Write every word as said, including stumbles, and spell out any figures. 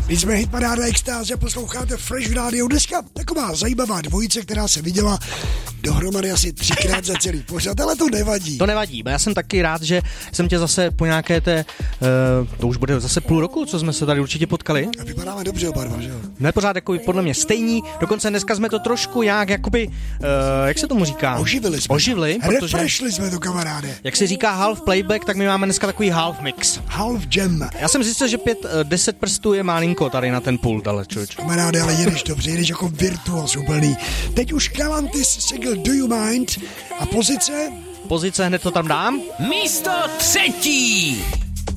My jsme Hitparáda Extáze, posloucháte Fresh Radio. Dneska taková zajímavá dvojice, která se viděla dohromady asi třikrát za celý pořad, ale to nevadí. To nevadí, já jsem taky rád, že jsem tě zase po nějaké té, uh, to už bude zase půl roku, co jsme se tady určitě potkali. A vypadáme dobře oba dva, že jo? Ne, pořád jako podle mě stejní, dokonce dneska jsme to trošku jak, jakoby, uh, jak se tomu říká? Oživili jsme. Oživili, protože... Refreshli jsme to, kamaráde. Jak se říká half playback, tak my máme dneska takový half mix. Half jam. Já jsem zjistil, že pět, deset prstů je malinko tady na ten pult, ale čuč. Kamaráde, ale jedeš dobře, jedeš jako virtuos úplný. Teď už Galantis single Do You Mind a pozice? Pozice, hned to tam dám. Místo třetí!